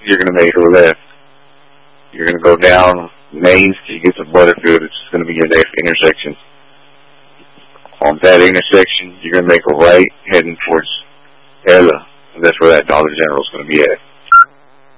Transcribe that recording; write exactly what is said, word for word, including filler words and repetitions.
you're going to make a left. You're going to go down Main till you get to Butterfield. It's going to be your next intersection. On that intersection, you're going to make a right heading towards Ella. And that's where that Dollar General is going to be at.